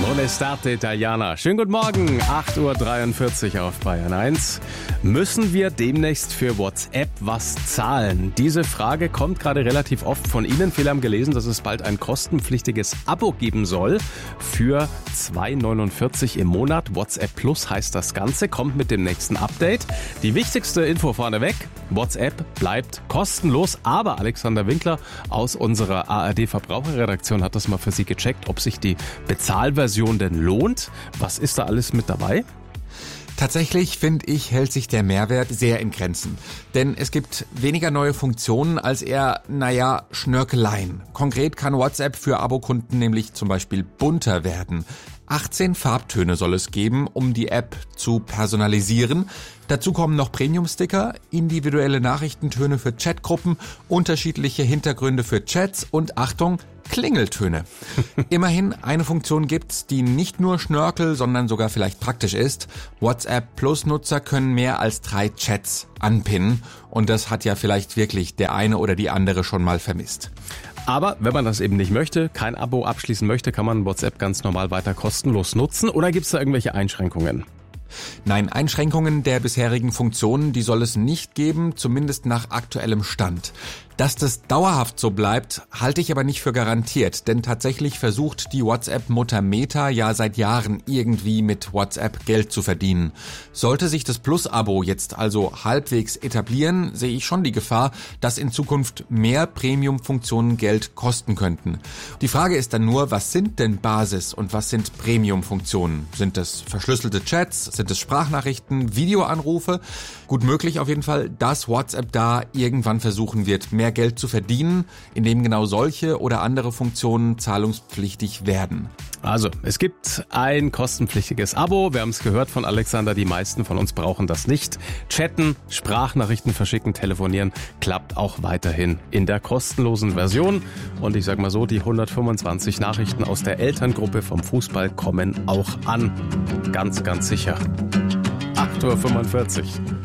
Buonasera Italiana. Schönen guten Morgen, 8.43 Uhr auf Bayern 1. Müssen wir demnächst für WhatsApp was zahlen? Diese Frage kommt gerade relativ oft von Ihnen. Viele haben gelesen, dass es bald ein kostenpflichtiges Abo geben soll für 2,49 im Monat. WhatsApp Plus heißt das Ganze, kommt mit dem nächsten Update. Die wichtigste Info vorneweg: WhatsApp bleibt kostenlos, aber Alexander Winkler aus unserer ARD-Verbraucherredaktion hat das mal für Sie gecheckt, ob sich die Bezahlversion denn lohnt. Was ist da alles mit dabei? Tatsächlich, finde ich, hält sich der Mehrwert sehr in Grenzen. Denn es gibt weniger neue Funktionen als eher, Schnörkeleien. Konkret kann WhatsApp für Abokunden nämlich zum Beispiel bunter werden. 18 Farbtöne soll es geben, um die App zu personalisieren. Dazu kommen noch Premium-Sticker, individuelle Nachrichtentöne für Chatgruppen, unterschiedliche Hintergründe für Chats und, Achtung, Klingeltöne. Immerhin, eine Funktion gibt's, die nicht nur Schnörkel, sondern sogar vielleicht praktisch ist. WhatsApp Plus-Nutzer können mehr als 3 Chats anpinnen. Und das hat ja vielleicht wirklich der eine oder die andere schon mal vermisst. Aber wenn man das eben nicht möchte, kein Abo abschließen möchte, kann man WhatsApp ganz normal weiter kostenlos nutzen. Oder gibt es da irgendwelche Einschränkungen? Nein, Einschränkungen der bisherigen Funktionen, die soll es nicht geben, zumindest nach aktuellem Stand. Dass das dauerhaft so bleibt, halte ich aber nicht für garantiert, denn tatsächlich versucht die WhatsApp-Mutter Meta ja seit Jahren irgendwie mit WhatsApp Geld zu verdienen. Sollte sich das Plus-Abo jetzt also halbwegs etablieren, sehe ich schon die Gefahr, dass in Zukunft mehr Premium-Funktionen Geld kosten könnten. Die Frage ist dann nur, was sind denn Basis- und was sind Premium-Funktionen? Sind das verschlüsselte Chats? Sind es Sprachnachrichten, Videoanrufe? Gut möglich auf jeden Fall, dass WhatsApp da irgendwann versuchen wird, mehr Geld zu verdienen, indem genau solche oder andere Funktionen zahlungspflichtig werden. Also, es gibt ein kostenpflichtiges Abo. Wir haben es gehört von Alexander, die meisten von uns brauchen das nicht. Chatten, Sprachnachrichten verschicken, telefonieren klappt auch weiterhin in der kostenlosen Version. Und ich sag mal so, die 125 Nachrichten aus der Elterngruppe vom Fußball kommen auch an. Ganz, ganz sicher. 8.45 Uhr.